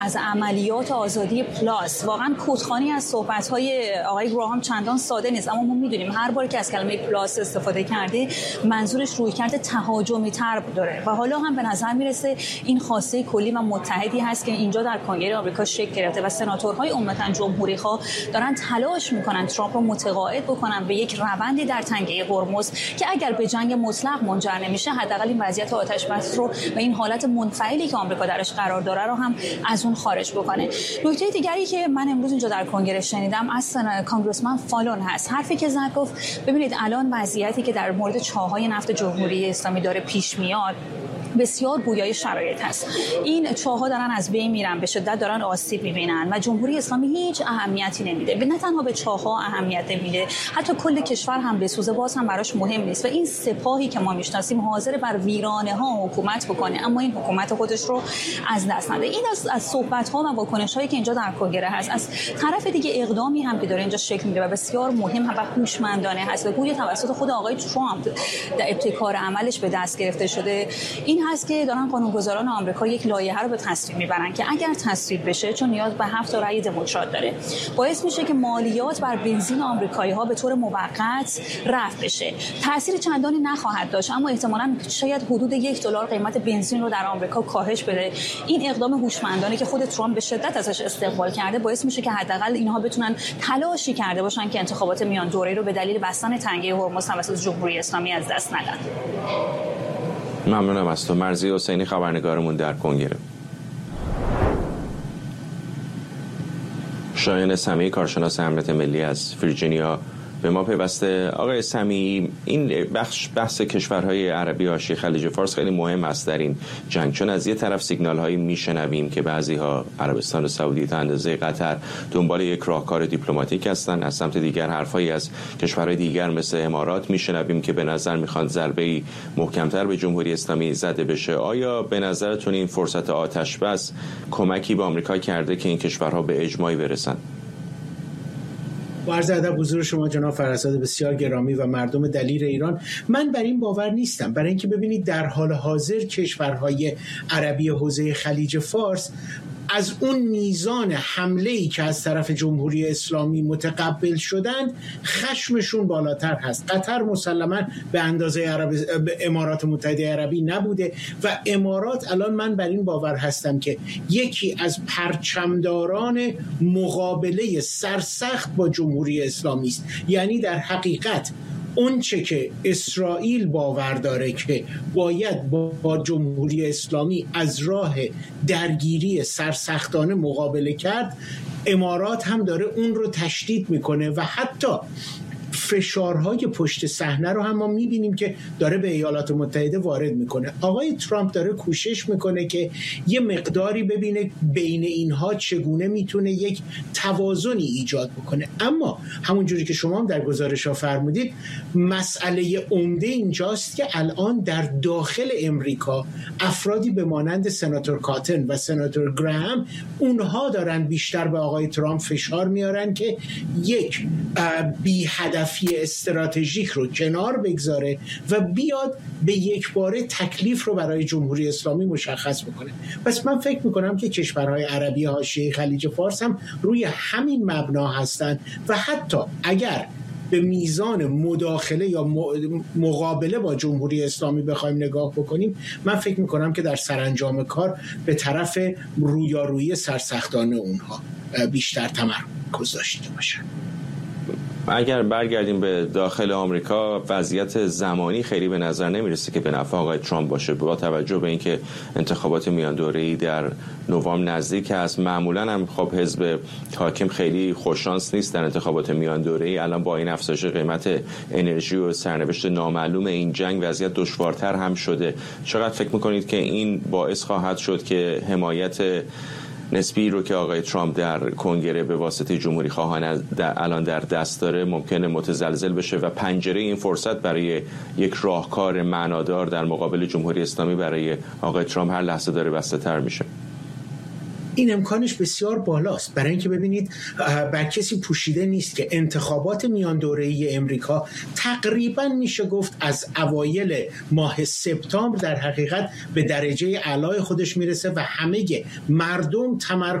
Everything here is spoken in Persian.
از عملیات آزادی پلاس. واقعا کودخوانی از صحبت‌های آقای گراهام چندان ساده نیست، اما ما می‌دونیم هر بار که از کلمه پلاس استفاده کرده منظورش رویکرد تهاجمی‌تر داره و حالا هم به نظر میرسه این خواسته کلی و متحدی هست که اینجا در کنگره آمریکا شکل گرفته و سناتورهای عمدتاً جمهوری‌خواه دارن تلاش می‌کنن ترامپ رو متقاعد بکنن به یک روندی در تنگه هرمز که اگر به جنگ مطلق منجر نمیشه حداقل این وضعیت آتش بس رو و این حالت منفعلی که آمریکا درش قرار داره رو هم از اون خارج بکنه. نکته دیگری که من امروز اینجا در کنگره شنیدم از کانگرسمن فالون هست. حرفی که زد گفت ببینید الان وضعیتی که در مورد چاهای نفت جمهوری اسلامی داره پیش میاد بسیار گویای شرایط هست. این چاه‌ها دارن از بین میرن، به شدت دارن آسیب میبینن و جمهوری اسلامی هیچ اهمیتی نمیده. نه تنها به چاه‌ها اهمیت نمیده، حتی کل کشور هم بسوزه باز هم براش مهم نیست و این سپاهی که ما میشناسیم حاضر بر ویرانه‌ها حکومت بکنه اما این حکومت خودش رو از دست نده. این از صحبت‌ها و واکنش‌هایی که اینجا در کنگره هست. از طرف دیگه اقدامی هم که داره اینجا شکل میگیره و بسیار مهم و هوشمندانه هست و گویا توسط خود آقای ترامپ در ابتکار عملش به دست گرفته شده، این هست که دارن قانونگذاران آمریکا یک لایحه رو به تصویب میبرن که اگر تصویب بشه، چون نیاز به 7 رأی دموکرات داره، باعث میشه که مالیات بر بنزین آمریکایی‌ها به طور موقت رفع بشه. تأثیر چندانی نخواهد داشت اما احتمالاً شاید حدود $1 قیمت بنزین رو در آمریکا کاهش بده. این اقدام هوشمندانه که خود ترامپ به شدت ازش استقبال کرده باعث میشه که حداقل اینها بتونن تلاشی کرده باشن که انتخابات میان دوره‌ای رو به دلیل بستن تنگه هرمز توسط جمهوری اسلامی از دست ندن. ممنونم از تو. مرضی حسینی خبرنگارمون در کنگره. شایان سمیعی کارشناس امنیت ملی از ویرجینیا به ما پیوسته. آقای سمیعی، این بحث کشورهای عربی حاشیه خلیج فارس خیلی مهم است در این جنگ، چون از یه طرف سیگنال هایی میشنویم که بعضی‌ها عربستان سعودی تا اندازه قطر دنبال یک راهکار دیپلماتیک هستن، از سمت دیگر حرفایی از کشورهای دیگر مثل امارات میشنویم که به نظر میخوان ضربه‌ای محکمتر به جمهوری اسلامی زده بشه. آیا به نظرتون این فرصت آتش بس کمکی به آمریکا کرده که این کشورها به اجماعی برسن؟ با عرض ادب حضور شما جناب فرزاد بسیار گرامی و مردم دلیر ایران، من بر این باور نیستم. برای اینکه ببینید در حال حاضر کشورهای عربی حوزه خلیج فارس از اون میزان حمله‌ای که از طرف جمهوری اسلامی متقبل شدند خشمشون بالاتر هست. قطر مسلماً به اندازه امارات متحده عربی نبوده و امارات الان من بر این باور هستم که یکی از پرچمداران مقابله سرسخت با جمهوری اسلامی است. یعنی در حقیقت اون چه که اسرائیل باور داره که باید با جمهوری اسلامی از راه درگیری سرسختانه مقابله کرد، امارات هم داره اون رو تشدید میکنه و حتی فشارهای پشت صحنه رو هم ما میبینیم که داره به ایالات متحده وارد میکنه. آقای ترامپ داره کوشش میکنه که یه مقداری ببینه بین اینها چگونه میتونه یک توازنی ایجاد بکنه، اما همونجوری که شما هم در گزارش ها فرمودید مسئله عمده اینجاست که الان در داخل امریکا افرادی به مانند سناتور کاتن و سناتور گراهام اونها دارن بیشتر به آقای ترامپ فشار میارن که یک بی هدفی استراتژیک رو کنار بگذاره و بیاد به یک باره تکلیف رو برای جمهوری اسلامی مشخص بکنه. پس من فکر میکنم که کشورهای عربی حاشیه خلیج فارس هم روی همین مبنا هستند و حتی اگر به میزان مداخله یا مقابله با جمهوری اسلامی بخوایم نگاه بکنیم، من فکر میکنم که در سرانجام کار به طرف رویارویی سرسختانه اونها بیشتر تمرکز داشته باشن. اگر برگردیم به داخل آمریکا، وضعیت زمانی خیلی به نظر نمیرسه که به نفع آقای ترامپ باشه، با توجه به اینکه انتخابات میان دوره‌ای در نوامبر نزدیک است. معمولا هم خب حزب حاکم خیلی خوششانس نیست در انتخابات میان دوره‌ای. الان با این افزایش قیمت انرژی و سرنوشت نامعلوم این جنگ وضعیت دشوارتر هم شده. چقدر فکر میکنید که این باعث خواهد شد که حمایت نسبی رو که آقای ترامپ در کنگره به واسطه جمهوری خواهان الان در دست داره ممکنه متزلزل بشه و پنجره این فرصت برای یک راهکار معنادار در مقابل جمهوری اسلامی برای آقای ترامپ هر لحظه داره بسته تر میشه؟ این امکانش بسیار بالاست، برای اینکه ببینید بر کسی پوشیده نیست که انتخابات میان دوره‌ای امریکا تقریبا میشه گفت از اوایل ماه سپتامبر در حقیقت به درجه اعلای خودش میرسه و همه مردم